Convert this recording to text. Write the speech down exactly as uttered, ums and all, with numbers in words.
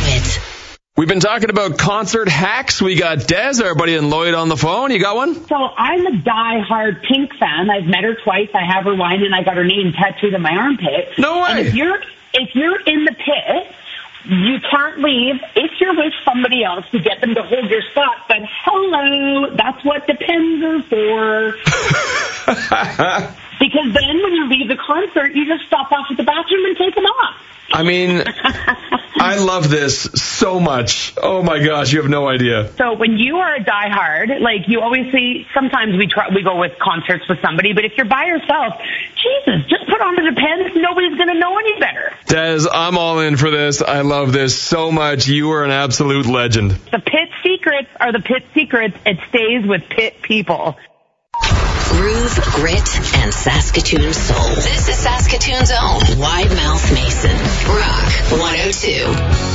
Grit. We've been talking about concert hacks. We got Des, our buddy in Lloyd, on the phone. You got one? So I'm a die-hard Pink fan. I've met her twice. I have her wine, and I got her name tattooed on my armpit. No way. And if you're if you're in the pit, you can't leave if you're with somebody else to get them to hold your spot. But hello, that's what Depends are for. Because then when you leave the concert, you just stop off at the bathroom and take them off. I mean, I love this so much. Oh my gosh, you have no idea. So when you are a diehard, like you always see, sometimes we try, we go with concerts with somebody, but if you're by yourself, Jesus, just put on the Depends. Nobody's going to know any better. Des, I'm all in for this. I love this so much. You are an absolute legend. The pit secrets are the pit secrets. It stays with pit people. Groove, grit, and Saskatoon soul. This is Saskatoon's own Wide Mouth Mason. Rock one oh two.